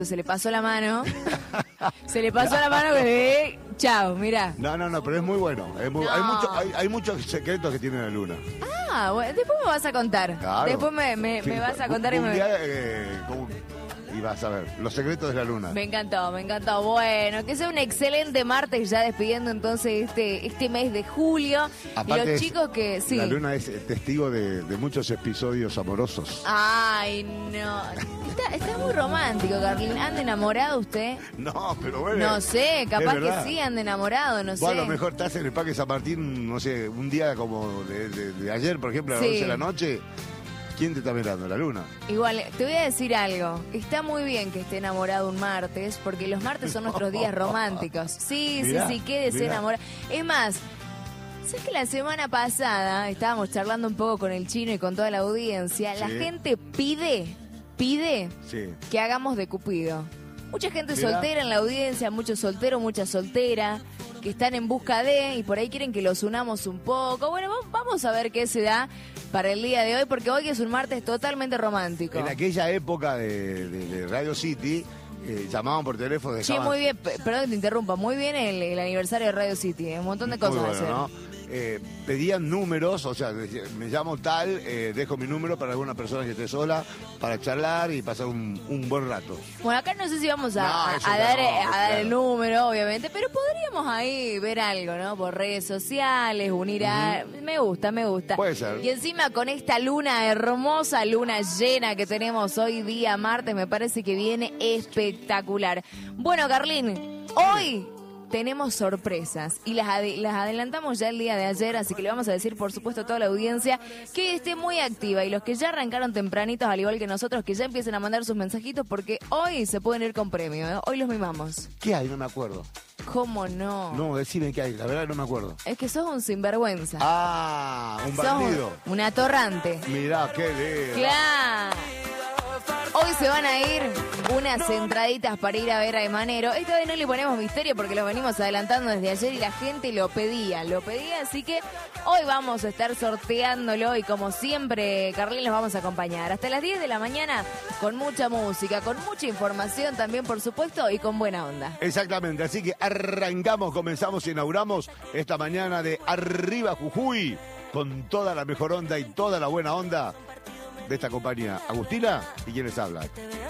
Se le pasó la mano. Se le pasó la mano que chao, mirá. No, pero es muy bueno. No. Hay muchos secretos que tiene la luna. Ah, bueno, después me vas a contar. Claro. Después me vas a contar y vas a ver los secretos de la luna. Me encantó. Bueno, que sea un excelente martes, ya despidiendo entonces este mes de julio. Aparte, y los chicos que sí. La luna es testigo de muchos episodios amorosos. Ay, no. Está muy romántico, Carlín. ¿Anda enamorado usted? No, pero bueno. No sé, capaz que sí, anda enamorado, no sé. Bueno, a lo mejor estás en el Parque San Martín, no sé, un día como de ayer, por ejemplo, a las Sí. 11 de la noche. ¿Quién te está mirando? ¿La luna? Igual, te voy a decir algo. Está muy bien que esté enamorado un martes, porque los martes son nuestros días románticos. Sí, Mirá, quédese enamorado. Es más, ¿sabes que la semana pasada estábamos charlando un poco con el chino y con toda la audiencia? La Sí. gente pide Sí. que hagamos de Cupido. Mucha gente Mirá. soltera en la audiencia, muchos solteros, muchas solteras, que están en busca de, y por ahí quieren que los unamos un poco. Bueno, vamos a ver qué se da para el día de hoy, porque hoy es un martes totalmente romántico. En aquella época de Radio City, llamaban por teléfono. Sí, muy bien, perdón que te interrumpa, muy bien el aniversario de Radio City, un montón de cosas Muy a bueno, hacer. ¿no? Pedían números, o sea, me llamo tal, dejo mi número para alguna persona que esté sola, para charlar y pasar un buen rato. Bueno, acá no sé si vamos a No, eso dar, no, a dar el claro. número, obviamente, pero podríamos ahí ver algo, ¿no? Por redes sociales, unir a... Me gusta. Puede ser. Y encima con esta luna hermosa, luna llena que tenemos hoy día martes, me parece que viene espectacular. Bueno, Carlín, hoy tenemos sorpresas y las adelantamos ya el día de ayer, así que le vamos a decir, por supuesto, a toda la audiencia que esté muy activa y los que ya arrancaron tempranitos, al igual que nosotros, que ya empiecen a mandar sus mensajitos porque hoy se pueden ir con premio, ¿eh? Hoy los mimamos. ¿Qué hay? No me acuerdo. ¿Cómo no? No, decime qué hay, la verdad no me acuerdo. Es que sos un sinvergüenza. Ah, un Sos bandido. un atorrante. Mirá, qué lindo. Claro. Hoy se van a ir unas entraditas para ir a ver a Emanero. Esta vez no le ponemos misterio porque lo venimos adelantando desde ayer y la gente lo pedía, así que hoy vamos a estar sorteándolo y como siempre, Carlín, los vamos a acompañar hasta las 10 de la mañana con mucha música, con mucha información también, por supuesto, y con buena onda. Exactamente, así que comenzamos y inauguramos esta mañana de Arriba Jujuy con toda la mejor onda y toda la buena onda de esta compañía. Agustina y quien les habla.